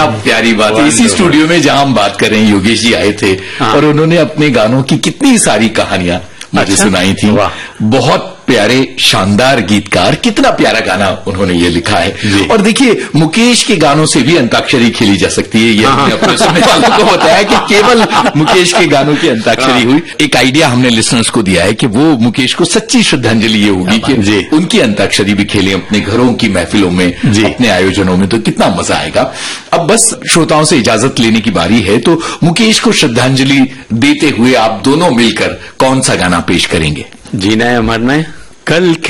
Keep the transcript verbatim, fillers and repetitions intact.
क्या प्यारी बात है। इसी स्टूडियो में जहां हम बात कर रहे हैं योगेश जी आए थे और उन्होंने अपने गानों की कितनी सारी कहानियां मुझे सुनाई थी। बहुत प्यारे शानदार गीतकार, कितना प्यारा गाना उन्होंने ये लिखा है। और देखिए मुकेश के गानों से भी अंताक्षरी खेली जा सकती है। ये हमने अपने सुनने वालों को बताया कि केवल मुकेश के गानों की अंताक्षरी हुई। एक आइडिया हमने लिसनर्स को दिया है कि वो मुकेश को सच्ची श्रद्धांजलि ये होगी कि उनकी अंताक्षरी भी खेलें अपने घरों की महफिलों में, अपने आयोजनों में, तो कितना मजा आएगा। अब बस श्रोताओं से इजाजत लेने की बारी है, तो मुकेश को श्रद्धांजलि देते हुए आप दोनों मिलकर कौन सा गाना पेश करेंगे? जीना है अमर में कल